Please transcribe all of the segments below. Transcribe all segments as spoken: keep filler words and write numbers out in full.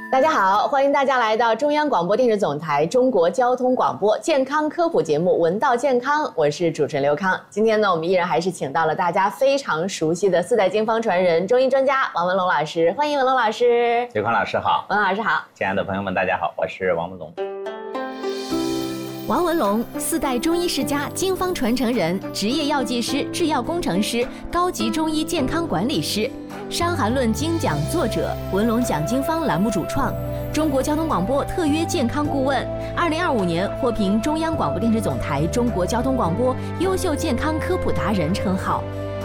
大家好，欢迎大家来到中央广播电视总台中国交通广播健康科普节目《闻道健康》，我是主持人刘康。今天呢，我们依然还是请到了大家非常熟悉的四代经方传人、中医专家王文龙老师，欢迎文龙老师。 刘康老师好， 文老师好， 亲爱的朋友们，大家好，我是王文龙。 王文龙，四代中医世家、经方传承人，职业药剂师、制药工程师，高级中医健康管理师，《伤寒论》精讲作者，文龙讲经方栏目主创，中国交通广播特约健康顾问，二零二五年获评中央广播电视总台中国交通广播优秀健康科普达人称号。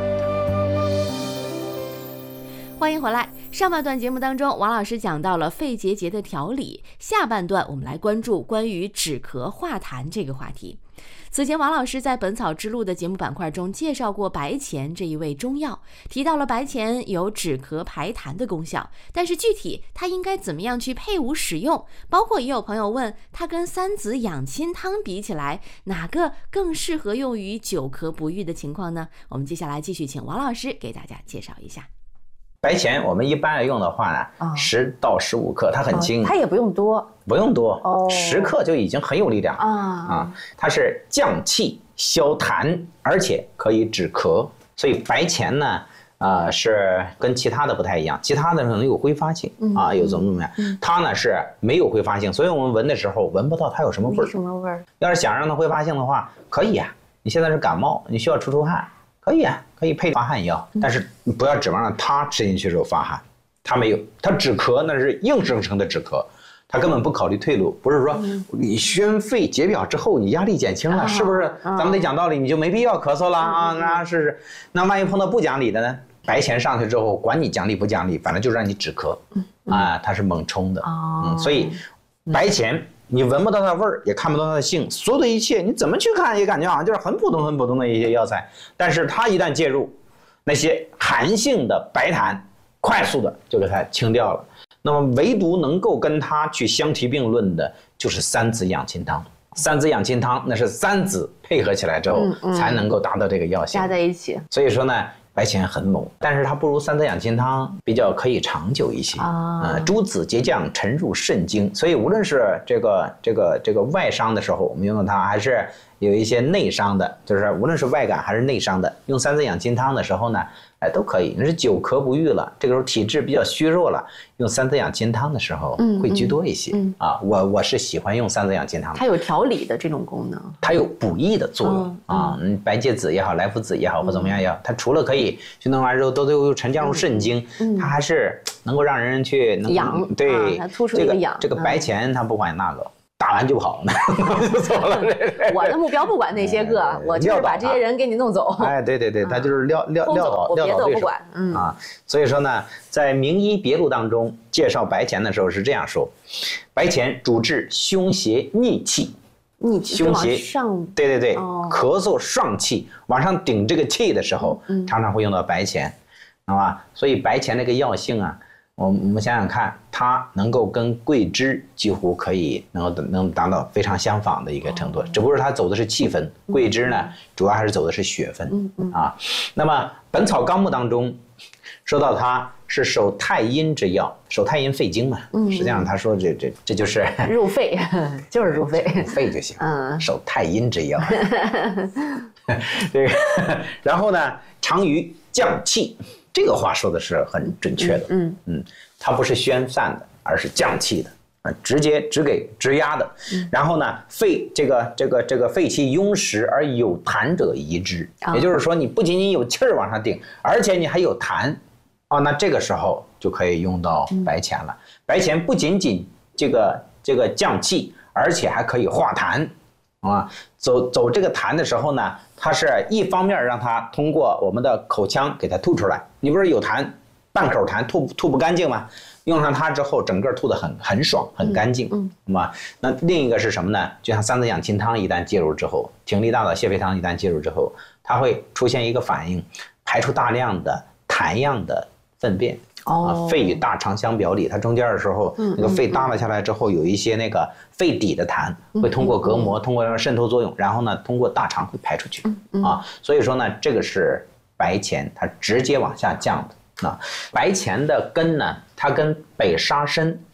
欢迎回来。上半段节目当中，王老师讲到了肺结节的调理，下半段我们来关注关于止咳化痰这个话题。此前王老师在本草之路的节目板块中介绍过白钱这一味中药，提到了白钱有止咳排痰的功效，但是具体它应该怎么样去配伍使用，包括也有朋友问它跟三子养亲汤比起来，哪个更适合用于久咳不愈的情况呢？我们接下来继续请王老师给大家介绍一下。 白钱我们一般来用的话呢，十到十五克，它很轻， 它也不用多， 不用多，十克就已经很有力量啊啊！它是降气消痰，而且可以止咳，所以白钱呢，呃，是跟其他的不太一样，其他的可能有挥发性啊，有怎么怎么样，它呢是没有挥发性，所以我们闻的时候闻不到它有什么味儿。 什么味儿？ 要是想让它挥发性的话，可以啊，你现在是感冒，你需要出出汗。可以啊，可以配发汗药，但是你不要指望让它吃进去的时候发汗，它没有，它止咳那是硬生生的止咳，它根本不考虑退路，不是说你宣肺解表之后你压力减轻了，是不是？咱们得讲道理，你就没必要咳嗽了啊，那是，那万一碰到不讲理的呢？白钱上去之后，管你讲理不讲理，反正就让你止咳，啊，它是猛冲的，嗯，所以白钱。你闻不到它味儿，也看不到它的性，所有的一切你怎么去看也感觉好像就是很普通很普通的一些药材，但是它一旦介入，那些寒性的白痰快速的就给它清掉了。那么唯独能够跟它去相提并论的就是三子养亲汤。三子养亲汤那是三子配合起来之后、嗯嗯、才能够达到这个药性， 加在一起。 所以说呢，白钱很猛，但是它不如三子养亲汤比较可以长久一些啊、呃。诸子结降沉入肾经，所以无论是这个这个这个外伤的时候，我们用到它，还是有一些内伤的，就是无论是外感还是内伤的，用三子养亲汤的时候呢，哎都可以。你是久咳不愈了，这个时候体质比较虚弱了，用三子养亲汤的时候会居多一些、嗯嗯、啊。我我是喜欢用三子养亲汤的， 它有调理的这种功能，它有补益的作用、嗯、啊。嗯，白芥子也好，莱菔子也好，或怎么样也好，它除了可以去弄完之后都都沉降入肾经、嗯嗯，它还是能够让人去能养， 对， 它突出一个养。 这个、这个白钱它不管那个。打完就跑，就走了。 我的目标不管那些个，哎、我就是把这些人给你弄走。 哎，对对对，他就是撂撂撂倒撂倒对手。 嗯啊，所以说呢，在《名医别录》当中介绍白钱的时候是这样说：白钱主治胸胁逆气， 逆气胸胁上， 对对对、哦，咳嗽上气往上顶这个气的时候，嗯、常常会用到白钱，好吧？所以白钱那个药性啊。我们想想看，它能够跟桂枝几乎可以能够能达到非常相仿的一个程度，只不过它走的是气分，桂枝呢主要还是走的是血分啊。那么《本草纲目》当中说到它是守太阴之药，守太阴肺经嘛，实际上他说这这这就是入肺，就是入肺， 入肺就行，嗯，守太阴之药。这个，然后呢，常于降气。这个话说的是很准确的，嗯嗯，它不是宣散的，而是降气的，啊，直接只给直压的。嗯、然后呢，肺这个这个这个肺气壅实而有痰者宜之，哦、也就是说，你不仅仅有气儿往上顶，而且你还有痰，哦，那这个时候就可以用到白钱了。嗯、白钱不仅仅这个这个降气，而且还可以化痰。啊，走走这个痰的时候呢，它是一方面让它通过我们的口腔给它吐出来，你不是有痰，半口痰吐吐不干净吗？用上它之后，整个吐得很很爽，很干净，嗯，那么那另一个是什么呢？就像三子养亲汤一旦介入之后，挺力大枣泻肺汤一旦介入之后，它会出现一个反应，排出大量的痰样的粪便。啊，肺与大肠相表里，它中间的时候，那个肺耷拉下来之后，有一些那个肺底的痰会通过隔膜，通过渗透作用，然后呢，通过大肠会排出去。啊，所以说呢，这个是白钱，它直接往下降的。啊，白钱的根呢，它跟北沙参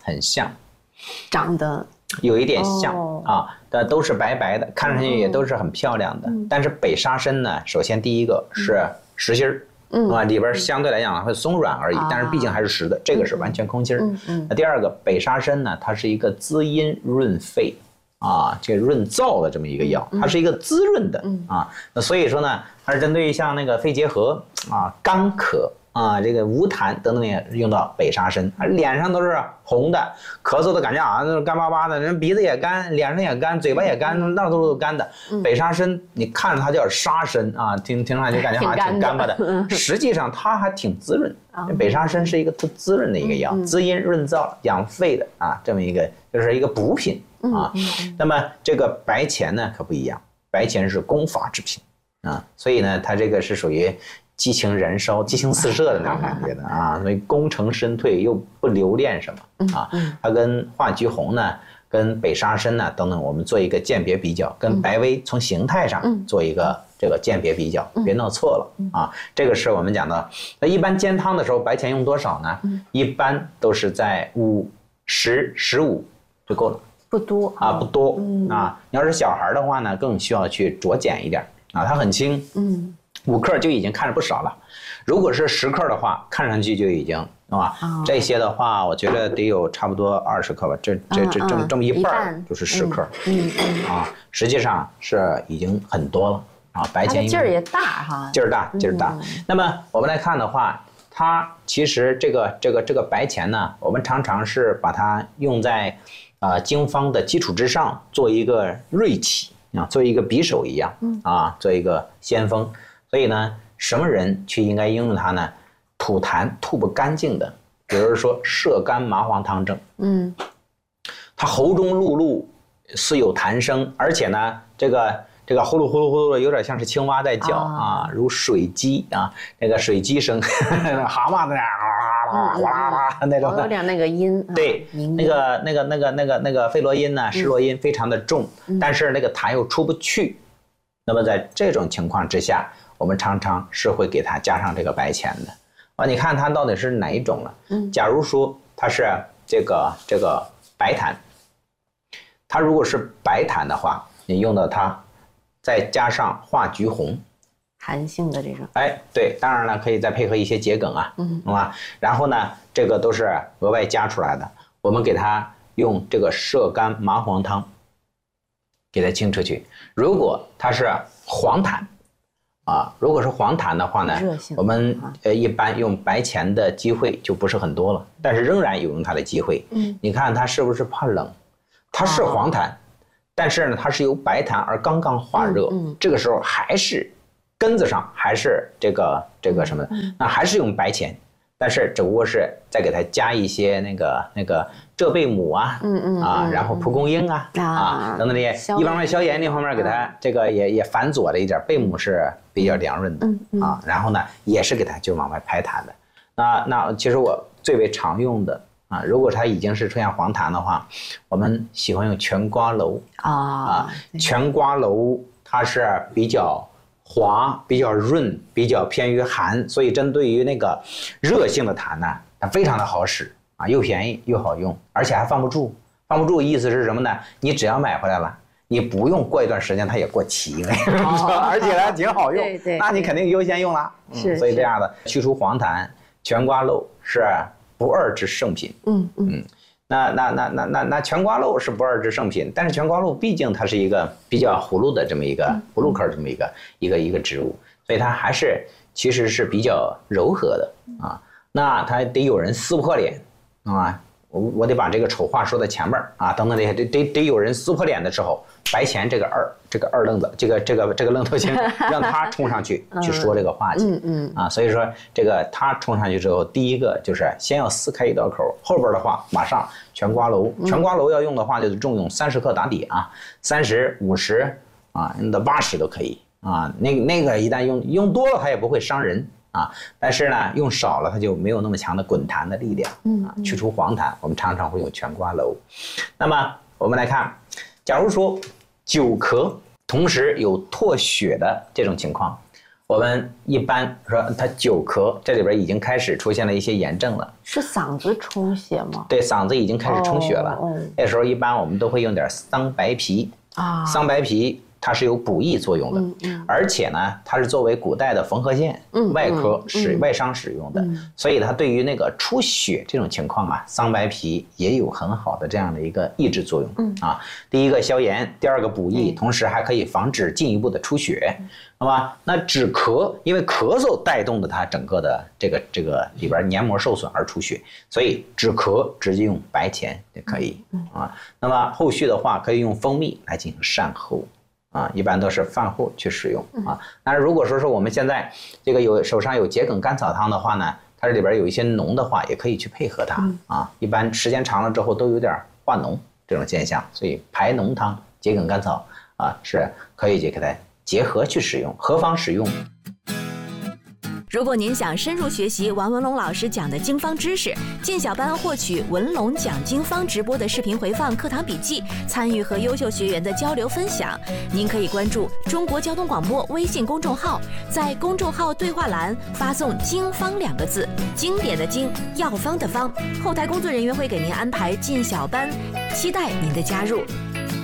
很像， 长得有一点像、 哦、 啊，但都是白白的，看上去也都是很漂亮的。嗯、但是北沙参呢，首先第一个是实心儿。嗯啊，里边相对来讲会松软而已，但是毕竟还是实的，这个是完全空心儿。嗯嗯。那第二个北沙参呢，它是一个滋阴润肺啊，这润燥的这么一个药，它是一个滋润的啊。那所以说呢，它是针对于像那个肺结核啊、干咳啊、这个无痰等等也用到北沙参，脸上都是红的，咳嗽的感觉啊，那干巴巴的，人鼻子也干，脸上也干，嘴巴也干，那都是干的。嗯、北沙参，你看着它叫沙参啊，听听上去感觉好像挺干巴的，的实际上它还挺滋润。嗯、北沙参是一个特滋润的一个药，嗯、滋阴润燥、养肺的啊，这么一个就是一个补品啊。嗯嗯、那么这个白钱呢可不一样，白钱是攻伐之品啊，所以呢，它这个是属于激情燃烧、激情四射的那种感觉的啊，所以功成身退又不留恋什么啊。它跟化橘红呢、跟北沙参呢等等，我们做一个鉴别比较，跟白薇从形态上做一个这个鉴别比较，别弄错了啊。这个是我们讲的。那一般煎汤的时候，白钱用多少呢？一般都是在五、十、十五就够了， 不多啊，不多啊。你要是小孩的话呢，更需要去酌减一点啊，它很轻，嗯。五克就已经看着不少了，如果是十克的话，看上去就已经是吧？哦、这些的话，我觉得得有差不多二十克吧，这这这这么这么一半就是十克，嗯嗯啊，实际上是已经很多了啊。白钱劲儿也大哈， 劲儿大劲儿大。嗯、那么我们来看的话，它其实这个这个这个白钱呢，我们常常是把它用在啊、呃、经方的基础之上，做一个锐器啊，做一个匕首一样啊，做一个先锋。所以呢，什么人去应该应用它呢？吐痰吐不干净的，比如说涉干麻黄汤症，嗯，他喉中辘辘，似有痰声，而且呢，这个这个呼噜呼噜呼噜的，有点像是青蛙在叫啊，如水鸡啊，那个水鸡声，蛤蟆在那哇哇哇那种， 有点那个音， 对，那个那个那个那个那个费罗音呢，施洛因非常的重，但是那个痰又出不去，那么在这种情况之下，我们常常是会给它加上这个白钱的啊，你看它到底是哪一种了？嗯，假如说它是这个这个白痰，它如果是白痰的话，你用到它，再加上化橘红， 寒性的这种， 哎，对，当然了，可以再配合一些桔梗啊，嗯，懂吧？然后呢，这个都是额外加出来的，我们给它用这个涉干麻黄汤，给它清出去。如果它是黄痰。啊，如果是黄痰的话呢，我们呃一般用白钱的机会就不是很多了，但是仍然有用它的机会。嗯，你看它是不是怕冷？它是黄痰，但是呢它是由白痰而刚刚化热，嗯，这个时候还是根子上还是这个这个什么的，那还是用白钱，但是只不过是再给它加一些那个那个浙贝母啊，嗯嗯啊，然后蒲公英啊啊等等这些，一方面消炎，另一方面给它这个也也反佐了一点，贝母是比较凉润的啊，然后呢也是给它就往外排痰的。那那其实我最为常用的啊，如果它已经是出现黄痰的话，我们喜欢用全瓜蒌啊啊，全瓜蒌它是比较滑、比较润、比较偏于寒，所以针对于那个热性的痰呢，它非常的好使啊，又便宜又好用，而且还放不住。放不住意思是什么呢？你只要买回来了，你不用过一段时间它也过期了，哦、而且呢挺好用，对对，那你肯定优先用了。是、嗯，所以这样的去除黄痰，全瓜蒌是不二之圣品。嗯嗯。那那那那那那全瓜蒌是不二之圣品，但是全瓜蒌毕竟它是一个比较葫芦的这么一个葫芦科这么一个一个一个植物，所以它还是其实是比较柔和的啊。那它得有人撕破脸啊，我我得把这个丑话说在前面啊，等等这些得得得有人撕破脸的时候，白钱这个二这个二愣子这个这个这个愣头青让他冲上去去说这个话去，嗯嗯啊，所以说这个他冲上去之后，第一个就是先要撕开一道口，后边的话马上全瓜蒌，全瓜蒌要用的话就是重用三十克打底啊，三十五十啊，用到八十都可以啊，那那个一旦用用多了它也不会伤人。啊，但是呢，用少了它就没有那么强的滚痰的力量，啊，去除黄痰，我们常常会用全瓜蒌。那么我们来看，假如说久咳，同时有唾血的这种情况， 我们一般说他久咳，这里边已经开始出现了一些炎症了。 是嗓子充血吗？ 对，嗓子已经开始充血了。 哦哦、 那时候一般我们都会用点桑白皮啊，桑白皮它是有补益作用的，嗯嗯、而且呢，它是作为古代的缝合线、嗯、外科使、嗯、外伤使用的，嗯、所以它对于那个出血这种情况啊，桑白皮也有很好的这样的一个抑制作用、嗯、啊。第一个消炎，第二个补益，嗯、同时还可以防止进一步的出血，好吧？那止咳，因为咳嗽带动的它整个的这个这个里边黏膜受损而出血，所以止咳直接用白钱也可以、嗯、啊。那么后续的话，可以用蜂蜜来进行善后。啊，一般都是饭后去使用啊。但是如果说是我们现在这个有手上有桔梗甘草汤的话呢，它这里边有一些脓的话，也可以去配合它啊。一般时间长了之后都有点化脓这种现象，所以排脓汤、桔梗甘草啊是可以就给它结合去使用。何方使用？ 如果您想深入学习王文龙老师讲的经方知识，进小班获取文龙讲经方直播的视频回放、课堂笔记，参与和优秀学员的交流分享，您可以关注中国交通广播微信公众号，在公众号对话栏发送“经方”两个字，经典的经，药方的方，后台工作人员会给您安排进小班，期待您的加入。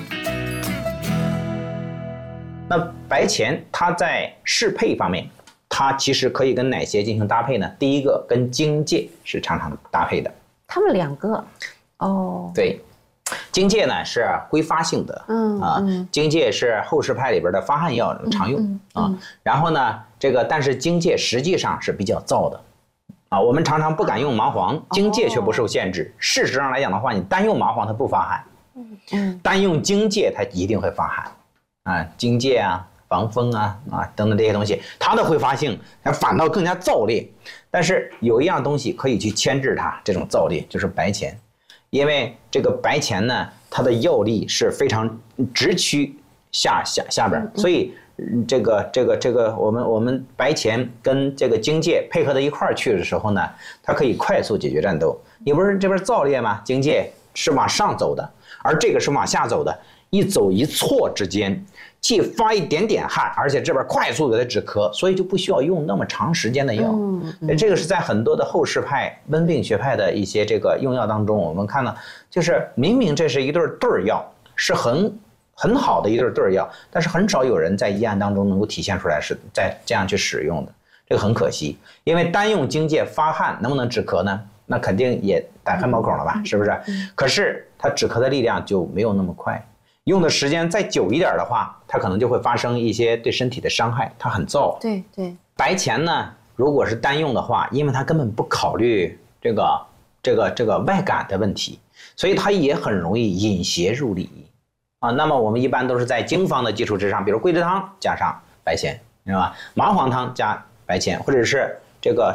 那白钱它在适配方面，它其实可以跟哪些进行搭配呢？第一个跟荆芥是常常搭配的。 他们两个，哦， 对，荆芥呢是挥发性的，嗯啊，嗯荆芥是后世派里边的发汗药常用、嗯嗯、啊。然后呢，这个但是荆芥实际上是比较燥的，啊，我们常常不敢用麻黄，荆芥却不受限制。哦、事实上来讲的话，你单用麻黄它不发汗，嗯嗯，单用荆芥它一定会发汗，啊，荆芥啊。防风啊啊等等这些东西，它的挥发性它反倒更加燥烈。但是有一样东西可以去牵制它这种燥烈，就是白钱。因为这个白钱呢，它的药力是非常直趋下下下边，所以这个这个这个我们我们白钱跟这个荆芥配合到一块儿去的时候呢，它可以快速解决战斗。你不是这边燥烈吗？荆芥是往上走的，而这个是往下走的，一走一错之间。既发一点点汗，而且这边快速给它止咳，所以就不需要用那么长时间的药。嗯嗯、这个是在很多的后世派温病学派的一些这个用药当中，我们看到就是明明这是一对对药，是很很好的一对对药，但是很少有人在医案当中能够体现出来是在这样去使用的，这个很可惜。因为单用荆芥发汗能不能止咳呢？那肯定也打开毛孔了吧，嗯、是不是？嗯、可是它止咳的力量就没有那么快。用的时间再久一点的话，它可能就会发生一些对身体的伤害，它很燥。 对对。 白钱呢，如果是单用的话，因为它根本不考虑这个这个这个外感的问题，所以它也很容易引邪入里啊。那么我们一般都是在经方的基础之上，比如桂枝汤加上白钱，知道吧？麻黄汤加白钱，或者是这个